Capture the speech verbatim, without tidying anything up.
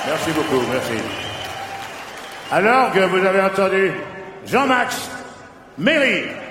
Merci beaucoup, merci. Alors que vous avez entendu Jean-Max Méry.